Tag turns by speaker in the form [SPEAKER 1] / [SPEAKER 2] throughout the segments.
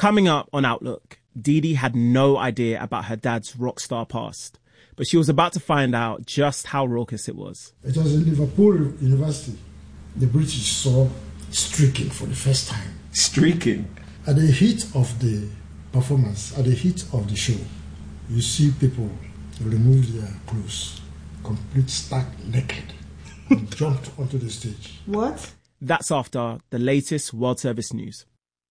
[SPEAKER 1] Coming up on Outlook, Dee Dee had no idea about her dad's rock star past, but she was about to find out just how raucous it was.
[SPEAKER 2] It was in Liverpool University. The British saw streaking for the first time.
[SPEAKER 1] Streaking?
[SPEAKER 2] At the heat of the performance, at the heat of the show, you see people remove their clothes, complete stark naked, and jumped onto the stage.
[SPEAKER 3] What?
[SPEAKER 1] That's after the latest World Service news.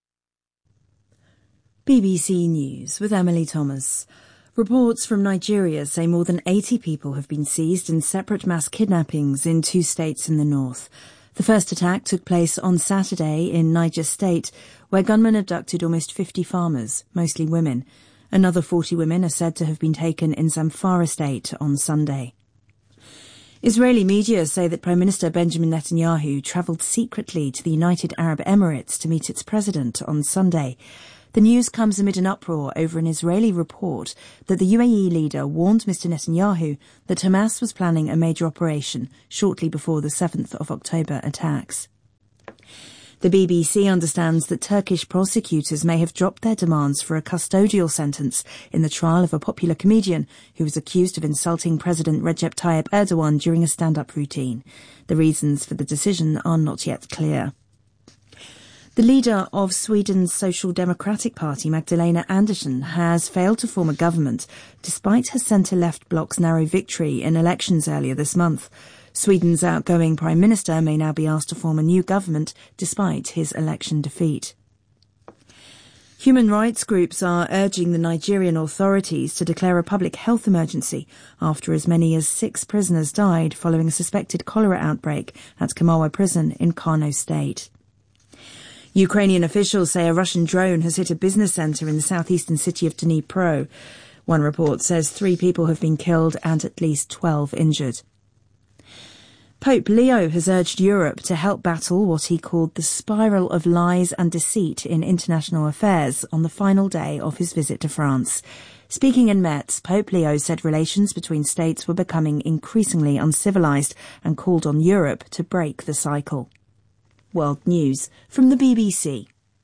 [SPEAKER 4] BBC News with Emily Thomas. Reports from Nigeria say more than 80 people have been seized in separate mass kidnappings in 2 states in the north. The first attack took place on Saturday in Niger State, where gunmen abducted almost 50 farmers, mostly women. Another 40 women are said to have been taken in Zamfara State on Sunday. Israeli media say that Prime Minister Benjamin Netanyahu travelled secretly to the United Arab Emirates to meet its president on Sunday. The news comes amid an uproar over an Israeli report that the UAE leader warned Mr. Netanyahu that Hamas was planning a major operation shortly before the 7th of October attacks. The BBC understands that Turkish prosecutors may have dropped their demands for a custodial sentence in the trial of a popular comedian who was accused of insulting President Recep Tayyip Erdogan during a stand-up routine. The reasons for the decision are not yet clear. The leader of Sweden's Social Democratic Party, Magdalena Andersson, has failed to form a government despite her centre-left bloc's narrow victory in elections earlier this month. Sweden's outgoing Prime Minister may now be asked to form a new government despite his election defeat. Human rights groups are urging the Nigerian authorities to declare a public health emergency after as many as 6 prisoners died following a suspected cholera outbreak at Kamawa Prison in Kano State. Ukrainian officials say a Russian drone has hit a business centre in the southeastern city of Dnipro. One report says 3 people have been killed and at least 12 injured. Pope Leo has urged Europe to help battle what he called the spiral of lies and deceit in international affairs on the final day of his visit to France. Speaking in Metz, Pope Leo said relations between states were becoming increasingly uncivilised and called on Europe to break the cycle. World News from the BBC.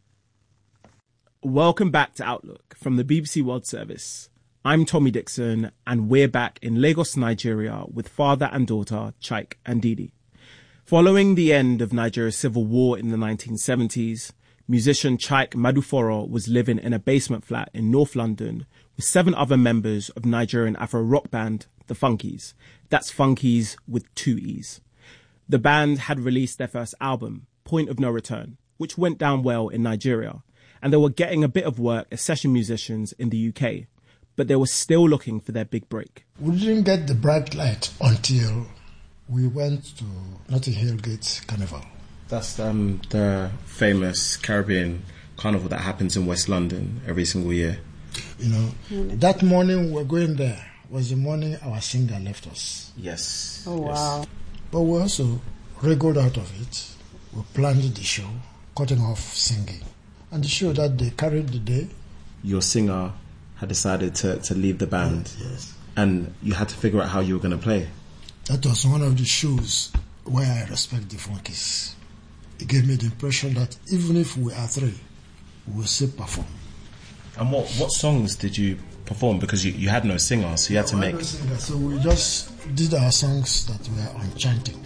[SPEAKER 1] Welcome back to Outlook from the BBC World Service. I'm Tommy Dixon, and we're back in Lagos, Nigeria, with father and daughter, Chike and Dee Dee. Following the end of Nigeria's civil war in the 1970s, musician Chike Maduforo was living in a basement flat in North London with 7 other members of Nigerian Afro-rock band, The Funkies. That's Funkies with 2 E's. The band had released their first album, Point of No Return, which went down well in Nigeria, and they were getting a bit of work as session musicians in the UK, but they were still looking for their big break.
[SPEAKER 2] We didn't get the bright light until we went to Notting Hill Gate Carnival.
[SPEAKER 5] That's the famous Caribbean carnival that happens in West London every single year.
[SPEAKER 2] You know, that morning we were going there was the morning our singer left us.
[SPEAKER 5] Yes.
[SPEAKER 3] Oh, wow.
[SPEAKER 5] Yes.
[SPEAKER 2] But we also wriggled out of it. We planned the show, cutting off singing. And the show that they carried the day.
[SPEAKER 5] Your singer had decided to leave the band.
[SPEAKER 2] Yes.
[SPEAKER 5] And you had to figure out how you were going to play.
[SPEAKER 2] That was one of the shows where I respect the Funkies. It gave me the impression that even if we are 3, we will still perform.
[SPEAKER 5] And what songs did you perform? Because you had no singer, so you had to make...
[SPEAKER 2] No singer, so we just did our songs that were on chanting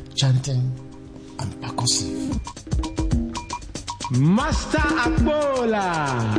[SPEAKER 2] and percussive.
[SPEAKER 6] Master Akbola!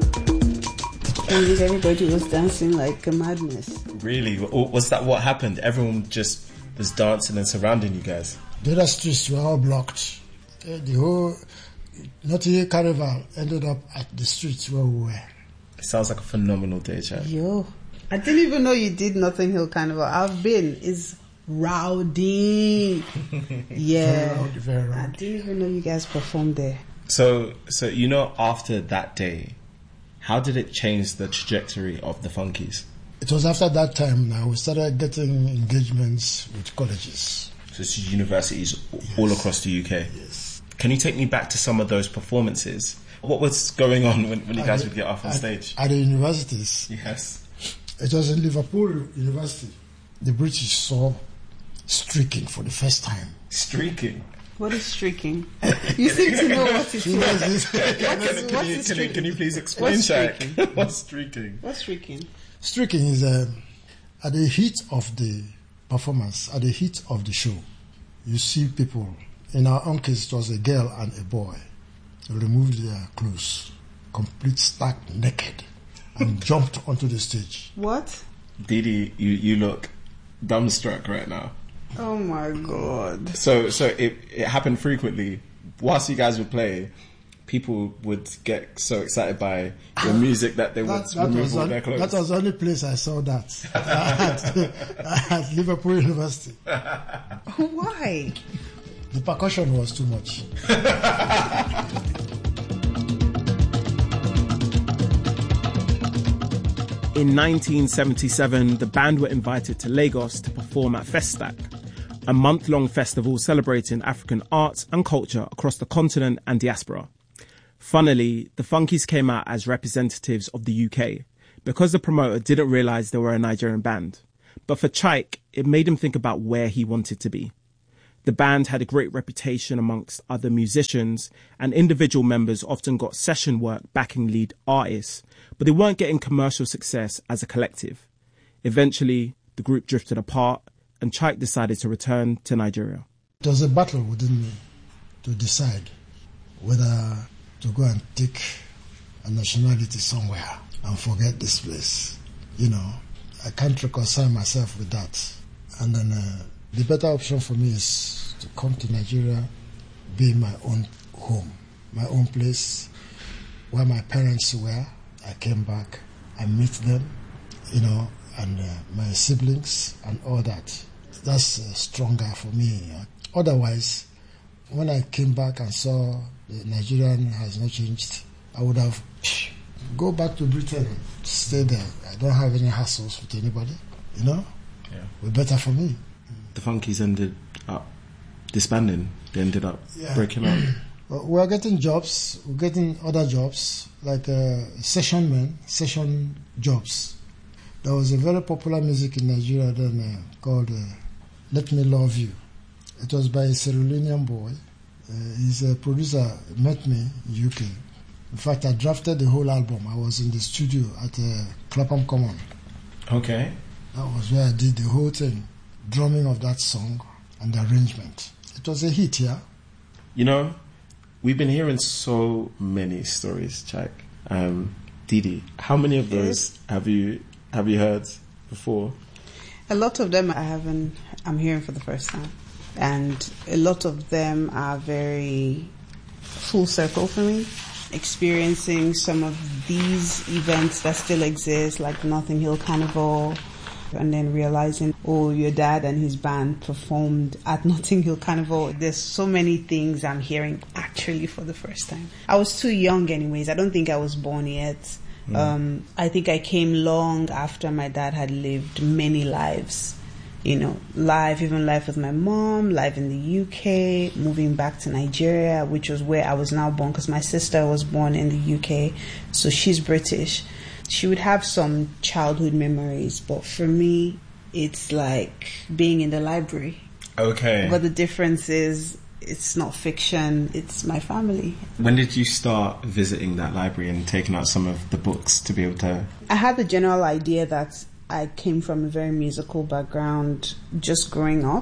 [SPEAKER 3] And everybody was dancing like a madness.
[SPEAKER 5] Really? Was that what happened? Everyone just was dancing and surrounding you guys?
[SPEAKER 2] The other streets were all blocked. The whole Notting Hill Carnival ended up at the streets where we were.
[SPEAKER 5] It sounds like a phenomenal day, Chad.
[SPEAKER 3] Yo, I didn't even know you did Notting Hill Carnival. I've been. It's rowdy. Yeah.
[SPEAKER 2] Very rowdy.
[SPEAKER 3] I didn't even know you guys performed there.
[SPEAKER 5] So after that day, how did it change the trajectory of the Funkies?
[SPEAKER 2] It was after that time now we started getting engagements with colleges.
[SPEAKER 5] So it's universities all across the UK?
[SPEAKER 2] Yes.
[SPEAKER 5] Can you take me back to some of those performances? What was going on when you guys would get off on stage?
[SPEAKER 2] At the universities?
[SPEAKER 5] Yes.
[SPEAKER 2] It was in Liverpool University. The British saw streaking for the first time.
[SPEAKER 5] Streaking?
[SPEAKER 3] What is streaking? You seem to know what it is.
[SPEAKER 5] Can you please explain, Jack? What's streaking?
[SPEAKER 3] What's streaking?
[SPEAKER 2] Streaking is at the heat of the performance, at the heat of the show. You see people, in our own case, it was a girl and a boy, removed their clothes, complete stark naked, and jumped onto the stage.
[SPEAKER 3] What?
[SPEAKER 5] Didi, you look dumbstruck right now.
[SPEAKER 3] Oh my God.
[SPEAKER 5] So it happened frequently. Whilst you guys would play, people would get so excited by your music that they would remove all their clothes.
[SPEAKER 2] That was the only place I saw that. At Liverpool University.
[SPEAKER 3] Why?
[SPEAKER 2] The percussion was too much.
[SPEAKER 1] In 1977, the band were invited to Lagos to perform at Festac, a month-long festival celebrating African arts and culture across the continent and diaspora. Funnily, the Funkies came out as representatives of the UK because the promoter didn't realise they were a Nigerian band. But for Chaik, it made him think about where he wanted to be. The band had a great reputation amongst other musicians, and individual members often got session work backing lead artists, but they weren't getting commercial success as a collective. Eventually, the group drifted apart, and Chaik decided to return to Nigeria.
[SPEAKER 2] It was a battle within me to decide whether to go and take a nationality somewhere and forget this place. You know, I can't reconcile myself with that. And then the better option for me is to come to Nigeria, be my own home, my own place, where my parents were. I came back, I meet them, you know, and my siblings and all that. That's stronger for me. Otherwise, when I came back and saw the Nigerian has not changed, I would have go back to Britain, stay there. I don't have any hassles with anybody, you know. Yeah. It's better for me.
[SPEAKER 5] The Funkies ended up disbanding. They ended up breaking up.
[SPEAKER 2] We're getting jobs. We're getting other jobs like session jobs. There was a very popular music in Nigeria then called "Let Me Love You." It was by a Sierra Leonean boy. He's a producer. Met me in UK. In fact, I drafted the whole album. I was in the studio at Clapham Common.
[SPEAKER 5] Okay.
[SPEAKER 2] That was where I did the whole thing, drumming of that song and the arrangement. It was a hit, yeah.
[SPEAKER 5] You know, we've been hearing so many stories, Chaik. Didi, how many of those have you heard before?
[SPEAKER 3] A lot of them I'm hearing for the first time. And a lot of them are very full circle for me. Experiencing some of these events that still exist, like Notting Hill Carnival, and then realizing, oh, your dad and his band performed at Notting Hill Carnival. There's so many things I'm hearing actually for the first time. I was too young anyways. I don't think I was born yet. I think I came long after my dad had lived many lives. You know, life with my mom, life in the UK, moving back to Nigeria, which was where I was now born, because my sister was born in the UK, so she's British. She would have some childhood memories, but for me, it's like being in the library.
[SPEAKER 5] Okay.
[SPEAKER 3] But the difference is, it's not fiction, it's my family.
[SPEAKER 5] When did you start visiting that library and taking out some of the books to be able to...
[SPEAKER 3] I had the general idea that I came from a very musical background just growing up.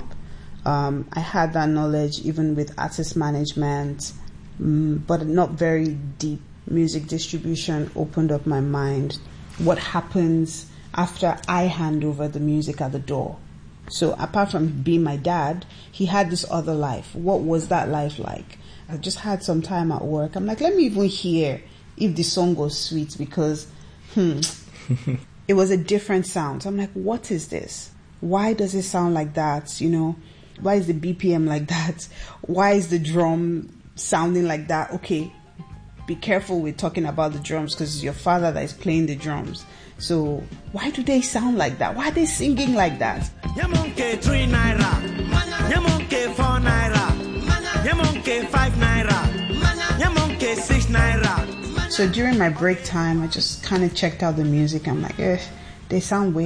[SPEAKER 3] I had that knowledge even with artist management, but not very deep. Music distribution opened up my mind. What happens after I hand over the music at the door? So apart from being my dad, he had this other life. What was that life like? I just had some time at work. I'm like, let me even hear if the song was sweet, because it was a different sound. So I'm like, what is this? Why does it sound like that? You know, why is the BPM like that? Why is the drum sounding like that? Okay, be careful with talking about the drums, because it's your father that is playing the drums. So why do they sound like that? Why are they singing like that?
[SPEAKER 7] Yamonke 3 naira, Yamonke 4 naira, Yamonke 5 naira, Yamonke 6 naira.
[SPEAKER 3] So during my break time, I just kind of checked out the music. I'm like, they sound weird.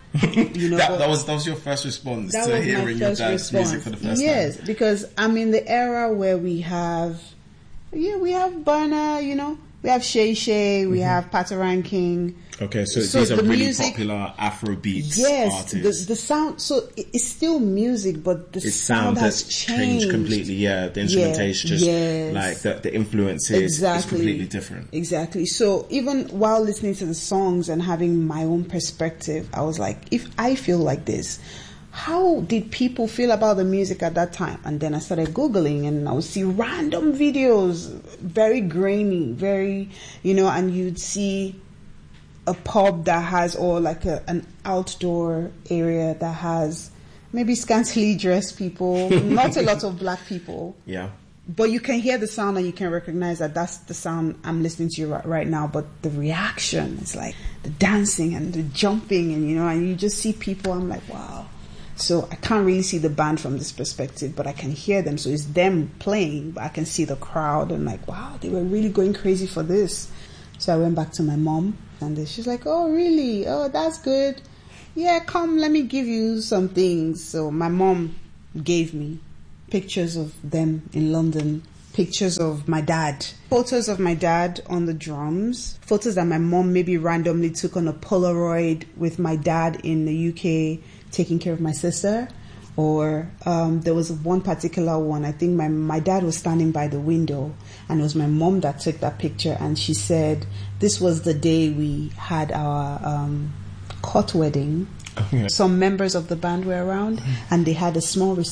[SPEAKER 3] You know,
[SPEAKER 5] that was your first response
[SPEAKER 3] that
[SPEAKER 5] to
[SPEAKER 3] was my
[SPEAKER 5] hearing your
[SPEAKER 3] first
[SPEAKER 5] dad's
[SPEAKER 3] response.
[SPEAKER 5] music for the first
[SPEAKER 3] Yes,
[SPEAKER 5] time.
[SPEAKER 3] because I'm in the era where we have Burna, you know, we have Shay Shay, we have Patoranking.
[SPEAKER 5] Okay, so
[SPEAKER 3] So
[SPEAKER 5] these are
[SPEAKER 3] the
[SPEAKER 5] really
[SPEAKER 3] music-
[SPEAKER 5] popular Afrobeat
[SPEAKER 3] Yes,
[SPEAKER 5] artists.
[SPEAKER 3] the sound. So it's still music, but the
[SPEAKER 5] It
[SPEAKER 3] sound
[SPEAKER 5] sounds
[SPEAKER 3] has
[SPEAKER 5] has changed completely. Yeah, the instrumentation just
[SPEAKER 3] yes.
[SPEAKER 5] like the influences is completely different.
[SPEAKER 3] Exactly. So even while listening to the songs and having my own perspective, I was like, if I feel like this, how did people feel about the music at that time? And then I started Googling and I would see random videos, very grainy, very, you know, and you'd see a pub that has, or like an outdoor area that has maybe scantily dressed people, not a lot of black people.
[SPEAKER 5] Yeah.
[SPEAKER 3] But you can hear the sound and you can recognize that that's the sound I'm listening to right now. But the reaction is like the dancing and the jumping and, you know, and you just see people. I'm like, wow. So I can't really see the band from this perspective, but I can hear them. So it's them playing, but I can see the crowd and like, wow, they were really going crazy for this. So I went back to my mom and she's like, oh, really? Oh, that's good. Yeah, come, let me give you some things. So my mom gave me pictures of them in London, pictures of my dad, photos of my dad on the drums, photos that my mom maybe randomly took on a Polaroid with my dad in the UK taking care of my sister. Or there was one particular one, I think my dad was standing by the window and it was my mom that took that picture, and she said this was the day we had our court wedding.
[SPEAKER 5] Okay.
[SPEAKER 3] Some members of the band were around and they had a small